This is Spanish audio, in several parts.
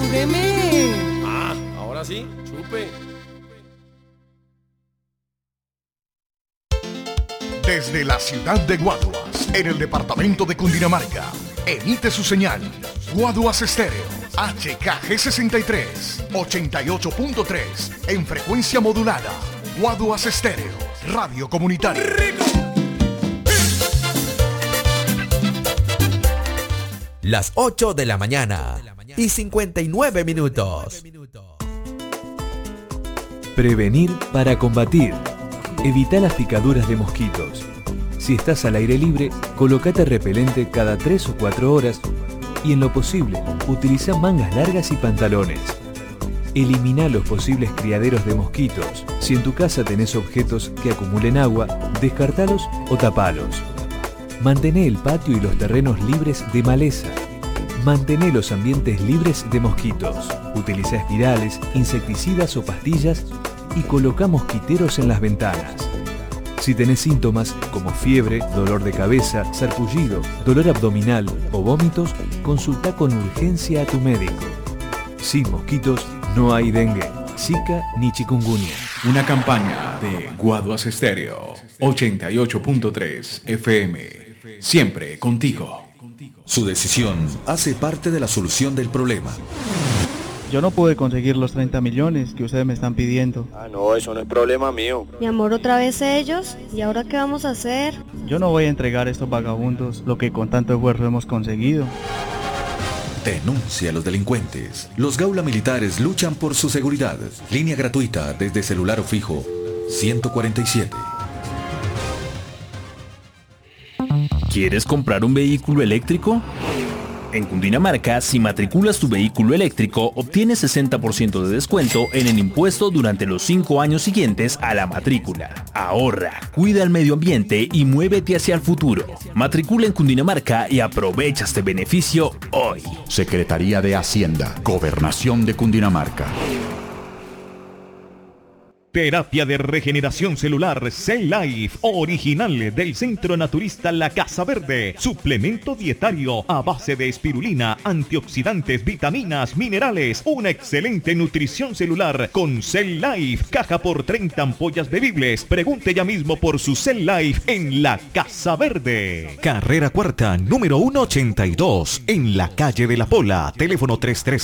ayúdeme. Ah, ahora sí, chupe. Desde la ciudad de Guaduas, en el departamento de Cundinamarca, emite su señal Guaduas Estéreo, HKG63, 88.3, en frecuencia modulada. Guaduas Estéreo, radio comunitaria. Las 8 de la mañana y 59 minutos. Prevenir para combatir. Evita las picaduras de mosquitos. Si estás al aire libre, colócate repelente cada 3 o 4 horas y en lo posible, utiliza mangas largas y pantalones. Elimina los posibles criaderos de mosquitos. Si en tu casa tenés objetos que acumulen agua, descartalos o tapalos. Mantené el patio y los terrenos libres de maleza. Mantené los ambientes libres de mosquitos. Utiliza espirales, insecticidas o pastillas y coloca mosquiteros en las ventanas. Si tenés síntomas como fiebre, dolor de cabeza, sarpullido, dolor abdominal o vómitos, consulta con urgencia a tu médico. Sin mosquitos no hay dengue, zika ni chikungunya. Una campaña de Guaduas Estéreo, 88.3 FM. Siempre contigo. Su decisión hace parte de la solución del problema. Yo no pude conseguir los 30 millones que ustedes me están pidiendo. Ah, no, eso no es problema mío. Mi amor, otra vez ellos. ¿Y ahora qué vamos a hacer? Yo no voy a entregar a estos vagabundos lo que con tanto esfuerzo hemos conseguido. Denuncia a los delincuentes. Los Gaula Militares luchan por su seguridad. Línea gratuita desde celular o fijo 147. ¿Quieres comprar un vehículo eléctrico? En Cundinamarca, si matriculas tu vehículo eléctrico, obtienes 60% de descuento en el impuesto durante los 5 años siguientes a la matrícula. Ahorra, cuida el medio ambiente y muévete hacia el futuro. Matricula en Cundinamarca y aprovecha este beneficio hoy. Secretaría de Hacienda, Gobernación de Cundinamarca. Terapia de regeneración celular Cell Life, original del Centro Naturista La Casa Verde. Suplemento dietario a base de espirulina, antioxidantes, vitaminas, minerales. Una excelente nutrición celular con Cell Life. Caja por 30 ampollas bebibles. Pregunte ya mismo por su Cell Life en La Casa Verde. Carrera Cuarta, número 182, en la calle de La Pola. Teléfono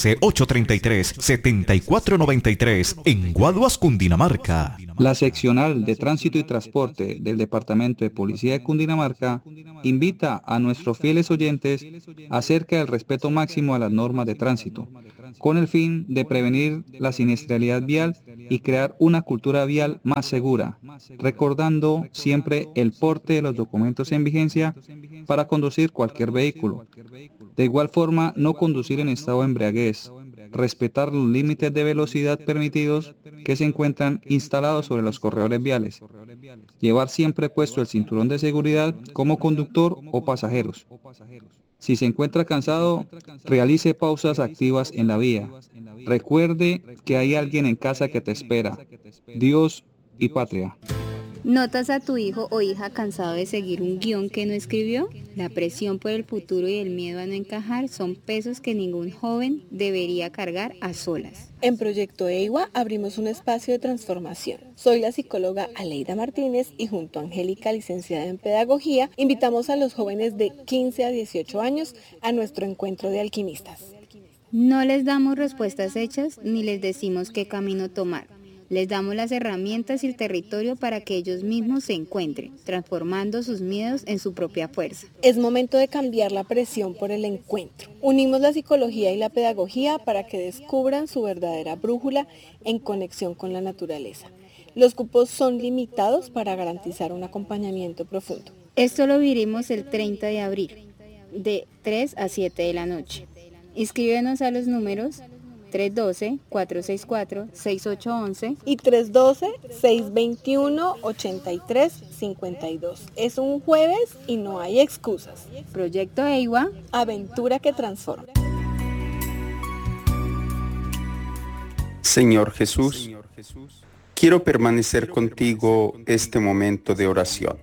313-833-7493, en Guaduas, Cundinamarca. La seccional de Tránsito y Transporte del Departamento de Policía de Cundinamarca invita a nuestros fieles oyentes acerca del respeto máximo a las normas de tránsito, con el fin de prevenir la siniestralidad vial y crear una cultura vial más segura, recordando siempre el porte de los documentos en vigencia para conducir cualquier vehículo. De igual forma, no conducir en estado de embriaguez, respetar los límites de velocidad permitidos que se encuentran instalados sobre los corredores viales, llevar siempre puesto el cinturón de seguridad como conductor o pasajeros. Si se encuentra cansado, realice pausas activas en la vía. Recuerde que hay alguien en casa que te espera. Dios y patria. ¿Notas a tu hijo o hija cansado de seguir un guión que no escribió? La presión por el futuro y el miedo a no encajar son pesos que ningún joven debería cargar a solas. En Proyecto EIWA abrimos un espacio de transformación. Soy la psicóloga Aleida Martínez y junto a Angélica, licenciada en Pedagogía, invitamos a los jóvenes de 15 a 18 años a nuestro encuentro de alquimistas. No les damos respuestas hechas ni les decimos qué camino tomar. Les damos las herramientas y el territorio para que ellos mismos se encuentren, transformando sus miedos en su propia fuerza. Es momento de cambiar la presión por el encuentro. Unimos la psicología y la pedagogía para que descubran su verdadera brújula en conexión con la naturaleza. Los cupos son limitados para garantizar un acompañamiento profundo. Esto lo viviremos el 30 de abril, de 3 a 7 de la noche. Inscríbenos a los números 312-464-6811 y 312-621-8352. Es un jueves y no hay excusas. Proyecto EIWA, aventura que transforma. Señor Jesús, quiero permanecer contigo este momento de oración.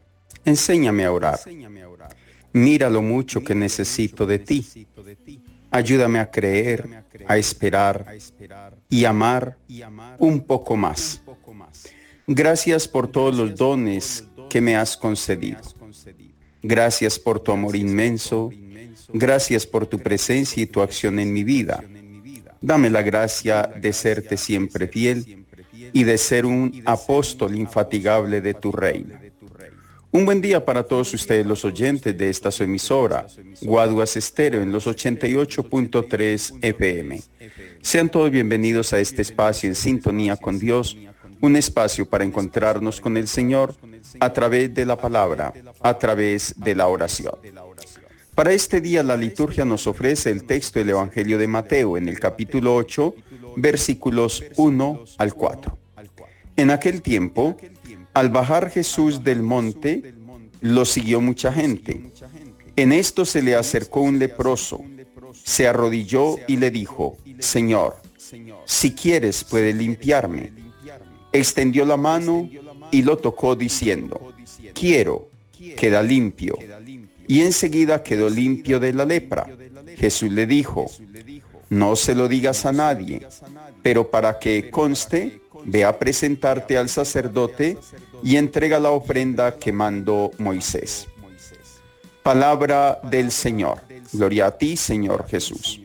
Enséñame a orar. Mira lo mucho que necesito de ti. Ayúdame a creer, a esperar y amar un poco más. Gracias por todos los dones que me has concedido. Gracias por tu amor inmenso. Gracias por tu presencia y tu acción en mi vida. Dame la gracia de serte siempre fiel y de ser un apóstol infatigable de tu reino. Un buen día para todos ustedes los oyentes de esta su emisora, Guaduas Estéreo en los 88.3 FM. Sean todos bienvenidos a este espacio en sintonía con Dios, un espacio para encontrarnos con el Señor a través de la palabra, a través de la oración. Para este día la liturgia nos ofrece el texto del Evangelio de Mateo en el capítulo 8, versículos 1 al 4. En aquel tiempo, al bajar Jesús del monte, lo siguió mucha gente. En esto se le acercó un leproso, se arrodilló y le dijo: Señor, si quieres puedes limpiarme. Extendió la mano y lo tocó diciendo: quiero, queda limpio. Y enseguida quedó limpio de la lepra. Jesús le dijo: no se lo digas a nadie, pero para que conste, ve a presentarte al sacerdote y entrega la ofrenda que mandó Moisés. Palabra del Señor. Gloria a ti, Señor Jesús.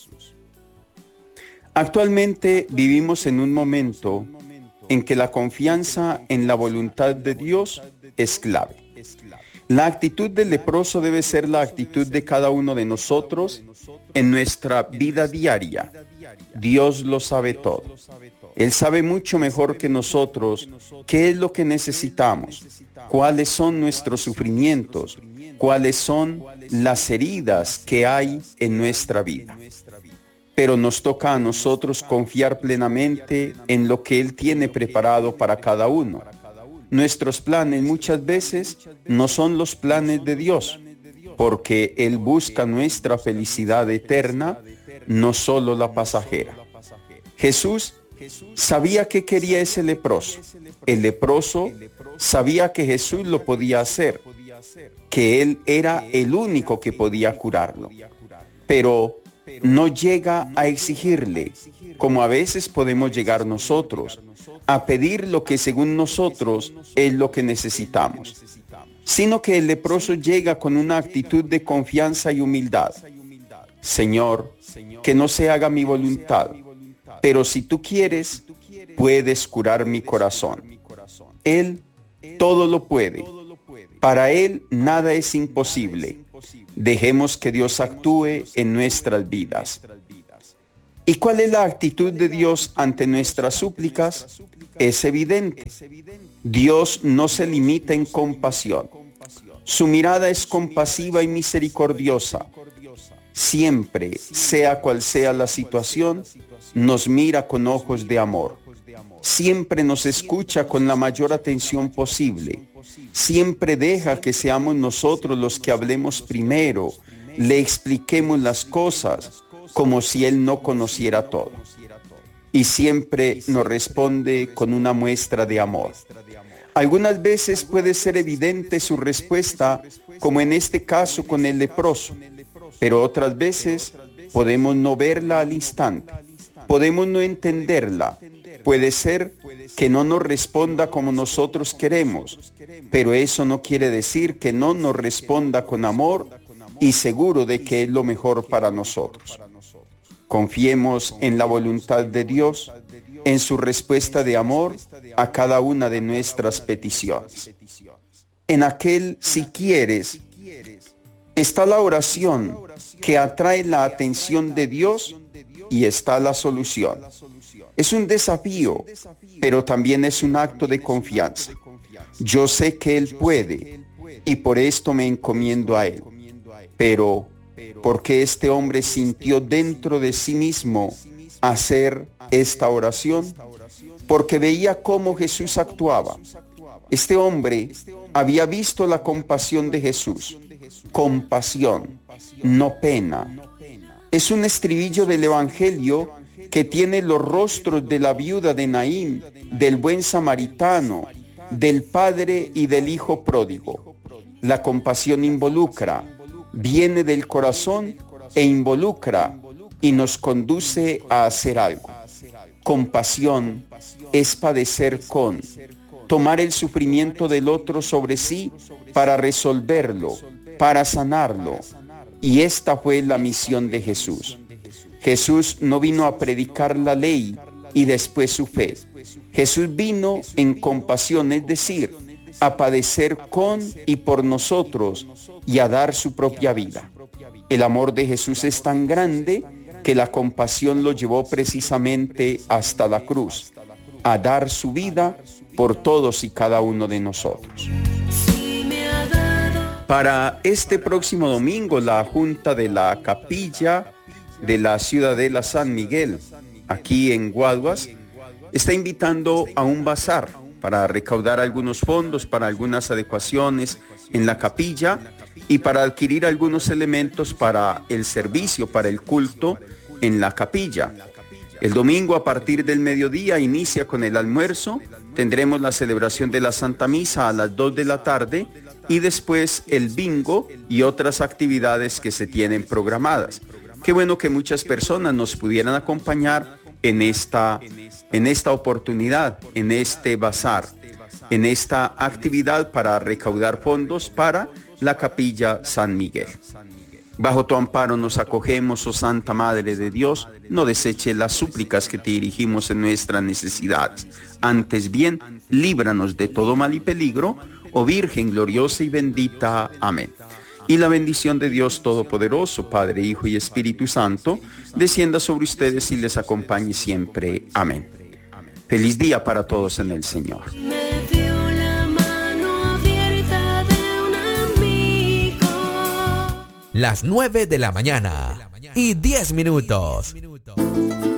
Actualmente vivimos en un momento en que la confianza en la voluntad de Dios es clave. La actitud del leproso debe ser la actitud de cada uno de nosotros en nuestra vida diaria. Dios lo sabe todo. Él sabe mucho mejor que nosotros qué es lo que necesitamos, cuáles son nuestros sufrimientos, cuáles son las heridas que hay en nuestra vida. Pero nos toca a nosotros confiar plenamente en lo que Él tiene preparado para cada uno. Nuestros planes muchas veces no son los planes de Dios, porque Él busca nuestra felicidad eterna, no solo la pasajera. Jesús sabía que quería ese leproso. El leproso sabía que Jesús lo podía hacer, que Él era el único que podía curarlo. Pero no llega a exigirle, como a veces podemos llegar nosotros, a pedir lo que según nosotros es lo que necesitamos, sino que el leproso llega con una actitud de confianza y humildad. Señor, que no se haga mi voluntad, pero si tú quieres, puedes curar mi corazón. Él todo lo puede. Para Él nada es imposible. Dejemos que Dios actúe en nuestras vidas. ¿Y cuál es la actitud de Dios ante nuestras súplicas? Es evidente. Dios no se limita en compasión. Su mirada es compasiva y misericordiosa. Siempre, sea cual sea la situación, nos mira con ojos de amor. Siempre nos escucha con la mayor atención posible. Siempre deja que seamos nosotros los que hablemos primero, le expliquemos las cosas como si Él no conociera todo. Y siempre nos responde con una muestra de amor. Algunas veces puede ser evidente su respuesta, como en este caso con el leproso, pero otras veces podemos no verla al instante, podemos no entenderla. Puede ser que no nos responda como nosotros queremos, pero eso no quiere decir que no nos responda con amor y seguro de que es lo mejor para nosotros. Confiemos en la voluntad de Dios, en su respuesta de amor a cada una de nuestras peticiones. En aquel si quieres está la oración que atrae la atención de Dios y está la solución. Es un desafío, pero también es un acto de confianza. Yo sé que Él puede y por esto me encomiendo a Él. Pero, ¿por qué este hombre sintió dentro de sí mismo hacer esta oración? Porque veía cómo Jesús actuaba. Este hombre había visto la compasión de Jesús. Compasión, no pena. Es un estribillo del Evangelio que tiene los rostros de la viuda de Naín, del buen samaritano, del padre y del hijo pródigo. La compasión involucra, viene del corazón e involucra y nos conduce a hacer algo. Compasión es padecer con, tomar el sufrimiento del otro sobre sí para resolverlo, para sanarlo. Y esta fue la misión de Jesús. Jesús no vino a predicar la ley y después su fe. Jesús vino en compasión, es decir, a padecer con y por nosotros y a dar su propia vida. El amor de Jesús es tan grande que la compasión lo llevó precisamente hasta la cruz, a dar su vida por todos y cada uno de nosotros. Para este próximo domingo, la Junta de la Capilla de la Ciudadela San Miguel, aquí en Guaduas, está invitando a un bazar para recaudar algunos fondos para algunas adecuaciones en la capilla y para adquirir algunos elementos para el servicio, para el culto en la capilla. El domingo a partir del mediodía inicia con el almuerzo, tendremos la celebración de la Santa Misa a las 2 de la tarde y después el bingo y otras actividades que se tienen programadas. Qué bueno que muchas personas nos pudieran acompañar en esta oportunidad, en este bazar, en esta actividad para recaudar fondos para la Capilla San Miguel. Bajo tu amparo nos acogemos, oh Santa Madre de Dios, no deseche las súplicas que te dirigimos en nuestras necesidades. Antes bien, líbranos de todo mal y peligro, oh Virgen gloriosa y bendita. Amén. Y la bendición de Dios Todopoderoso, Padre, Hijo y Espíritu Santo, descienda sobre ustedes y les acompañe siempre. Amén. Feliz día para todos en el Señor. Las 9 de la mañana y 10 minutos.